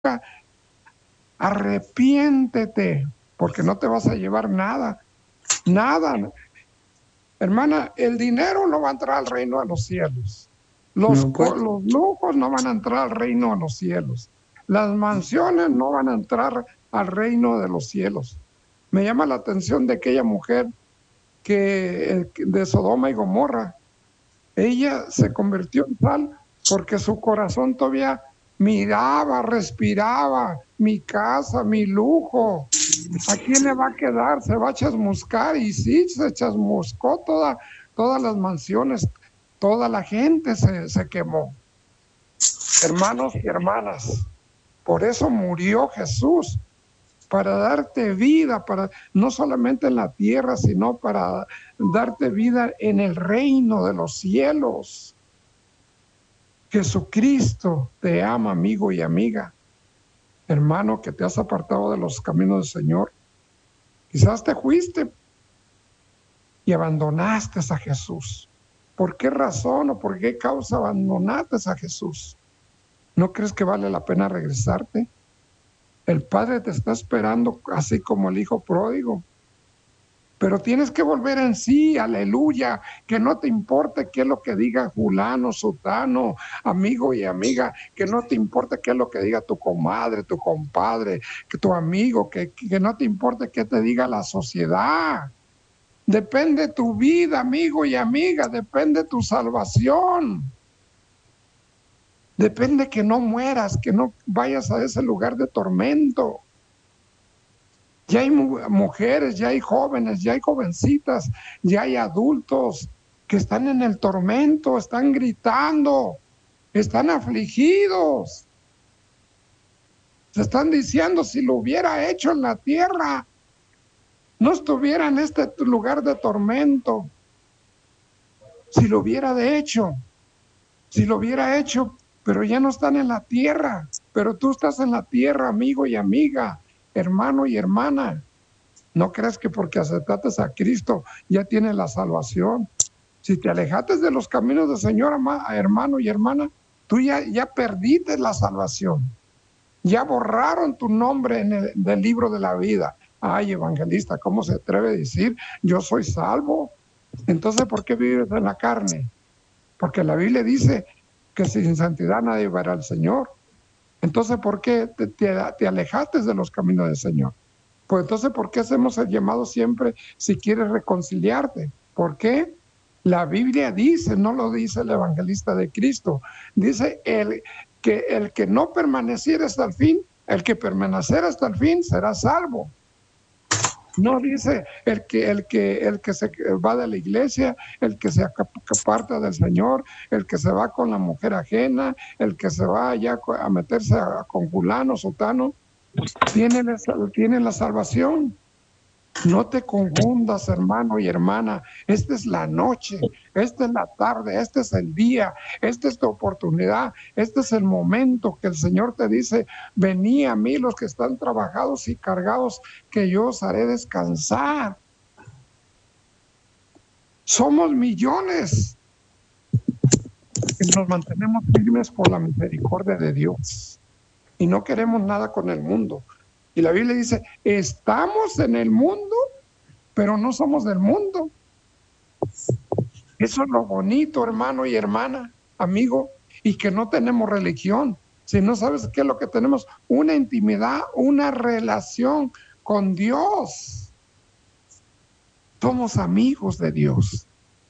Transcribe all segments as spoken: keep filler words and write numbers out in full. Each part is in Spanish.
arrepiéntete, porque no te vas a llevar nada, nada. Hermana, el dinero no va a entrar al reino de los cielos. Los, No, pues. los lujos no van a entrar al reino de los cielos. Las mansiones no van a entrar al reino de los cielos. Me llama la atención de aquella mujer que de Sodoma y Gomorra. Ella se convirtió en sal porque su corazón todavía miraba, respiraba, mi casa, mi lujo. ¿A quién le va a quedar? Se va a chasmuscar, y sí, se chasmuscó toda, todas las mansiones, toda la gente se, se quemó. Hermanos y hermanas, por eso murió Jesús, para darte vida, para no solamente en la tierra, sino para darte vida en el reino de los cielos. Jesucristo te ama, amigo y amiga, hermano, que te has apartado de los caminos del Señor. Quizás te fuiste y abandonaste a Jesús. ¿Por qué razón o por qué causa abandonaste a Jesús? ¿No crees que vale la pena regresarte? El Padre te está esperando, así como el Hijo pródigo. Pero tienes que volver en sí, aleluya, que no te importe qué es lo que diga fulano, sutano, amigo y amiga, que no te importe qué es lo que diga tu comadre, tu compadre, que tu amigo, que, que no te importe qué te diga la sociedad. Depende tu vida, amigo y amiga, depende tu salvación. Depende que no mueras, que no vayas a ese lugar de tormento. Ya hay mujeres, ya hay jóvenes, ya hay jovencitas, ya hay adultos que están en el tormento, están gritando, están afligidos. Se están diciendo, si lo hubiera hecho en la tierra, no estuviera en este lugar de tormento. Si lo hubiera de hecho, si lo hubiera hecho, pero ya no están en la tierra, pero tú estás en la tierra, amigo y amiga, hermano y hermana. No creas que porque aceptaste a Cristo ya tienes la salvación. Si te alejaste de los caminos del Señor, hermano y hermana, tú ya, ya perdiste la salvación. Ya borraron tu nombre en el del libro de la vida. Ay, evangelista, ¿cómo se atreve a decir yo soy salvo? Entonces, ¿por qué vives en la carne? Porque la Biblia dice que sin santidad nadie verá al Señor. Entonces, ¿por qué te, te, te alejaste de los caminos del Señor? Pues entonces, ¿por qué hacemos el llamado siempre si quieres reconciliarte? ¿Por qué? La Biblia dice, no lo dice el evangelista de Cristo, dice el, que el que no permaneciera hasta el fin, el que permanecerá hasta el fin será salvo. No dice el que, el, que, el que se va de la iglesia, el que se aparta del Señor, el que se va con la mujer ajena, el que se va allá a meterse a, con fulano, sotano, tiene la, tiene la salvación. No te confundas, hermano y hermana. Esta es la noche, esta es la tarde, este es el día, esta es tu oportunidad, este es el momento que el Señor te dice, vení a mí los que están trabajados y cargados, que yo os haré descansar. Somos millones que nos mantenemos firmes por la misericordia de Dios y no queremos nada con el mundo. Y la Biblia dice, estamos en el mundo, pero no somos del mundo. Eso es lo bonito, hermano y hermana, amigo, y que no tenemos religión. Si no sabes qué es lo que tenemos, una intimidad, una relación con Dios. Somos amigos de Dios.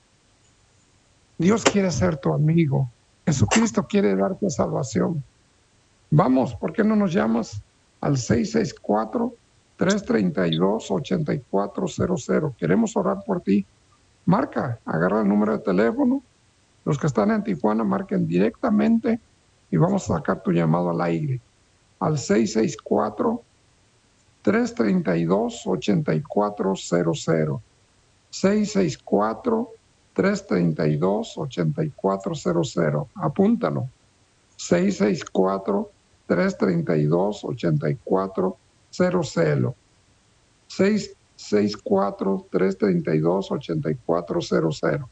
Dios quiere ser tu amigo. Jesucristo quiere darte salvación. Vamos, ¿por qué no nos llamas al seis seis cuatro, tres tres dos, ocho cuatro cero cero? Queremos orar por ti. Marca, agarra el número de teléfono. Los que están en Tijuana, marquen directamente y vamos a sacar tu llamado al aire. Al seis seis cuatro, tres tres dos, ocho cuatro cero cero. seis seis cuatro, tres tres dos, ocho cuatro cero cero. Apúntalo. seis seis cuatro, tres tres dos, ocho cuatro cero cero. seis seis cuatro, tres tres dos, ocho cuatro cero cero.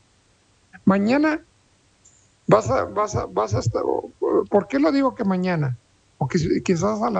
Mañana vas a, vas a, vas a estar, ¿por qué lo digo que mañana? o quizás a la